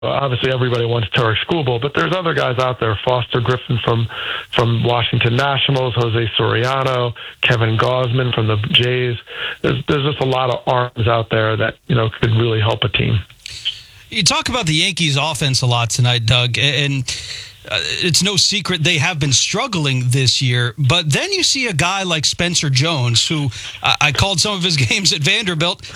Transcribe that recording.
Obviously, everybody wants Tarek Schoolbowl, but there's other guys out there. Foster Griffin from Washington Nationals, Jose Soriano, Kevin Gausman from the Jays. There's just a lot of arms out there that could really help a team. You talk about the Yankees' offense a lot tonight, Doug, and it's no secret they have been struggling this year. But then you see a guy like Spencer Jones, who I called some of his games at Vanderbilt.